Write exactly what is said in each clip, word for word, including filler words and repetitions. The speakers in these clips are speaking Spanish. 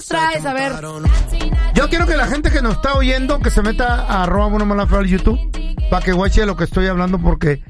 traes? A ver. Yo quiero que la gente que nos está oyendo, que se meta a arroba Bueno Mala Feo al YouTube, para que guache lo que estoy hablando, porque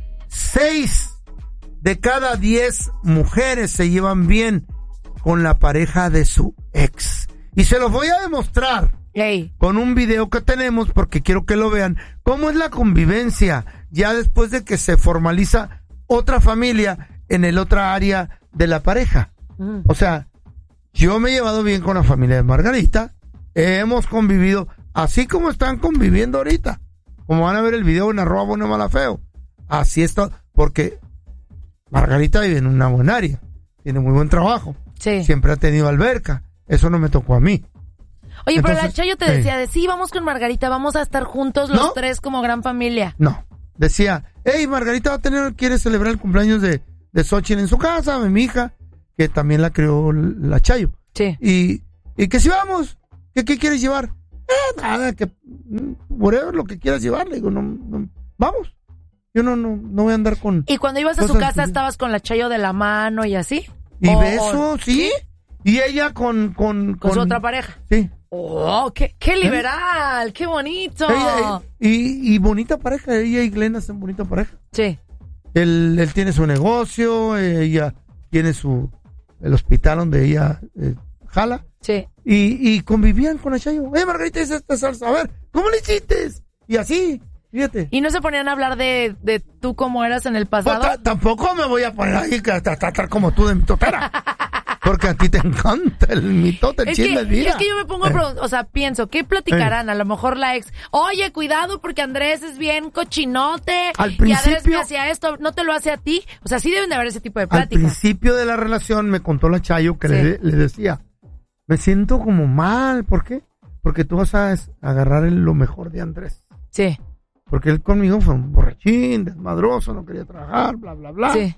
seis de cada diez mujeres se llevan bien con la pareja de su ex. Y se los voy a demostrar Hey. con un video que tenemos, porque quiero que lo vean, cómo es la convivencia ya después de que se formaliza otra familia en el otra área de la pareja. Mm. O sea, yo me he llevado bien con la familia de Margarita, hemos convivido así como están conviviendo ahorita, como van a ver el video en arroba Bueno Mala Feo, así está, porque Margarita vive en una buena área, tiene muy buen trabajo, sí. Siempre ha tenido alberca, eso no me tocó a mí. Oye, Entonces, pero la Chayo te decía de sí, vamos con Margarita, vamos a estar juntos los ¿No? tres como gran familia. No, decía, hey, Margarita va a tener, quiere celebrar el cumpleaños de, de Xochitl en su casa, mi hija, que también la crió la Chayo. Sí. Y, y que si vamos, ¿qué, qué quieres llevar? Eh, nada, que, whatever, lo que quieras llevar, le digo, no, no, vamos. Yo no, no, no voy a andar con... ¿Y cuando ibas a su casa estabas con la Chayo de la mano y así? Y o, beso, o, ¿sí? Y ella con... Con, con, con su otra pareja. Sí. ¡Oh, qué, qué liberal! ¿Eh? ¡Qué bonito! Ella, y, y bonita pareja, ella y Glenn hacen bonita pareja. Sí. Él, él tiene su negocio, ella tiene su... el hospital donde ella eh, jala. Sí. Y, y convivían con la Chayo. ¡Eh, Margarita, es esta salsa! A ver, ¿cómo le hiciste? Y así, fíjate. ¿Y no se ponían a hablar de, de tú cómo eras en el pasado? Pues, t- tampoco me voy a poner ahí que hasta estar como tú de mitotera. Porque a ti te encanta el mitote, el es chisme, que, mira. Es que yo me pongo a preguntar, o sea, pienso, ¿qué platicarán? A lo mejor la ex, oye, cuidado porque Andrés es bien cochinote. Al y principio, Andrés me hacía esto, ¿no te lo hace a ti? O sea, sí deben de haber ese tipo de al pláticas. principio de la relación me contó la Chayo que Sí. le, le decía, me siento como mal, ¿por qué? Porque tú vas a es- agarrar el- lo mejor de Andrés. Sí. Porque él conmigo fue un borrachín, desmadroso, no quería trabajar, bla, bla, bla. Sí.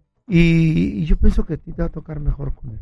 Y, y yo pienso que a ti te va a tocar mejor con él.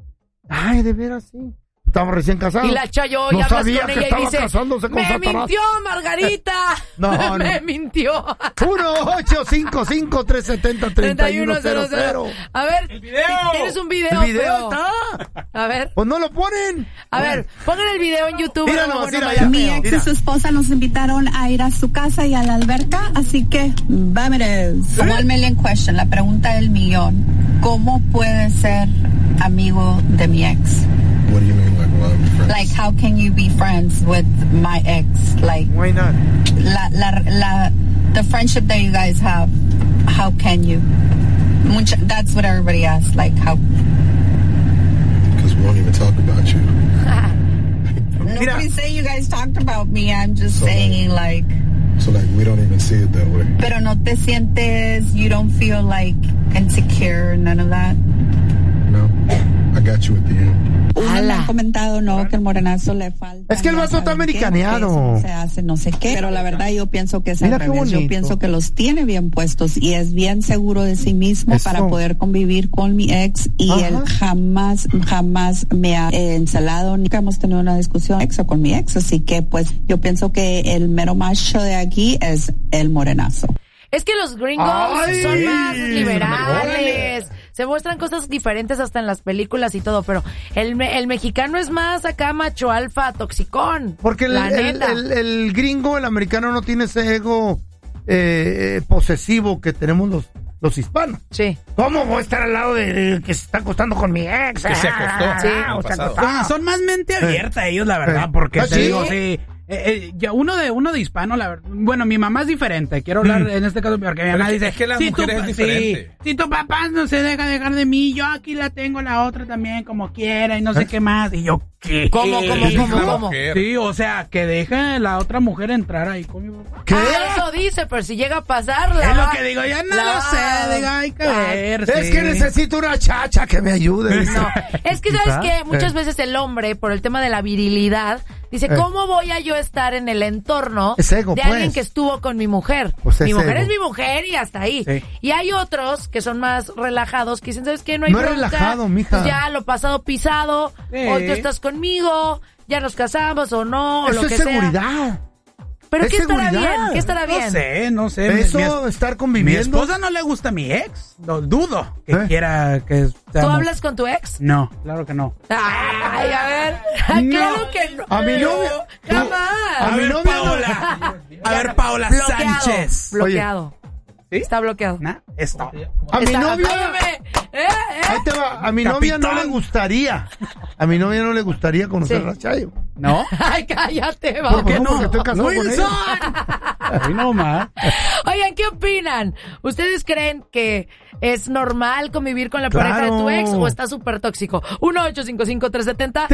Ay, de veras, sí. Estamos recién casados. Y la Chayo no ya hablas sabía con que ella y estaba dice, casándose con me Satanás. mintió Margarita. No, me no. mintió. uno ocho cinco cinco tres siete cero tres uno cero cero. A ver, El video. tienes un video, El video feo. está. A ver, Pues no lo ponen. a ver, pongan el video en YouTube. Mira Bueno, nomás, bueno, mira, mala, Mi feo. ex Mira. y su esposa nos invitaron a ir a su casa y a la alberca, así que vámonos. One million question, la pregunta del millón. ¿Cómo puede ser amigo de mi ex? What do you mean, like, well, I'm friends? Like, how can you be friends with my ex? Like, Why not? la, la, la, the friendship that you guys have, how can you? Mucha, that's what everybody asks, like, how? Because we won't even talk about you. Mira. Nobody's saying you guys talked about me, I'm just So, saying, like, So, like, we don't even see it that way. pero no te sientes, you don't feel, like, insecure, none of that? No? I got you at the end. Uno me Ala. ha comentado, no, que el morenazo le falta. Es que el no vato está saben qué, americaneado. porque eso no se hace, no sé qué. Pero la verdad yo pienso que es Mira al qué revés. Yo bonito. pienso que los tiene bien puestos y es bien seguro de sí mismo Eso. para poder convivir con mi ex y Ajá. él jamás, jamás me ha eh, encelado. Nunca hemos tenido una discusión ex o con mi ex. Así que pues yo pienso que el mero macho de aquí es el morenazo. Es que los gringos Ay. son más Órale. liberales. Se muestran cosas diferentes hasta en las películas y todo, pero el, me- el mexicano es más acá macho alfa, toxicón. Porque el, la el, neta. el- el gringo, el americano, no tiene ese ego eh, eh, posesivo que tenemos los, los hispanos. Sí. ¿Cómo voy a estar al lado de, de que se está acostando con mi ex? Que se acostó. Ah, Sí. o se Pasado. acostó. Ah, son más mente abierta ellos, la verdad, porque ¿Ah, te sí? digo, sí. Eh, eh, ya uno de uno de hispano, la verdad. Bueno, mi mamá es diferente. Quiero hablar en este caso porque mi Pero mamá es que- dice es que las si mujeres tu, es sí, diferente. si tu papá no se deja dejar de mí, yo aquí la tengo la otra también como quiera y no sé qué más. Y yo, ¿qué? ¿Cómo, cómo, Sí, cómo, la cómo? mujer. Sí, o sea, que deje la otra mujer entrar ahí con mi papá. ¿Qué? Ah, eso dice, pero si llega a pasar, la Es lo va- que digo, ya no la lo va- sé, digo, hay que ver. Es sí. que necesito una chacha que me ayude. dice. No, es que sabes ¿Ah? que muchas Eh. veces el hombre, por el tema de la virilidad, dice, Eh. ¿cómo voy a yo estar en el entorno Es ego, de pues. alguien que estuvo con mi mujer? Pues es mi mujer ego. es mi mujer y hasta ahí. Sí. Y hay otros que son más relajados, que dicen, ¿sabes qué? No hay No es bronca, relajado, mija. pues ya lo pasado pisado, Sí. hoy tú estás conmigo, ya nos casamos o no, o Eso lo que es sea. seguridad. ¿Pero Es qué estará seguridad. bien? ¿Qué estará bien? No sé, no sé. Eso, Mi- mi- estar Mi conviviendo. esposa no le gusta a mi ex. No, dudo que ¿Eh? quiera que ¿Tú seamos- hablas con tu ex? No, claro que no. Ay, a ver. No. Claro que no. A mi novia- Jamás. A mi ver, novia no- Paola. A ver, Paola Bloqueado. Sánchez. Bloqueado. ¿Sí? Está bloqueado. Nah, está. A mi Está- novia. Apágame. ¿Eh? ¿Eh? Ahí te va. A mi novia no Capitán. le gustaría. A mi novia no le gustaría conocer Sí. a Chayo. ¿No? Ay, cállate, ¿Por vamos. qué no? Porque estoy casado con Wilson. ella. Ay, no más. Oigan, ¿qué opinan? ¿Ustedes creen que es normal convivir con la pareja de tu Claro. ex o está súper tóxico? uno ocho cinco cinco tres siete cero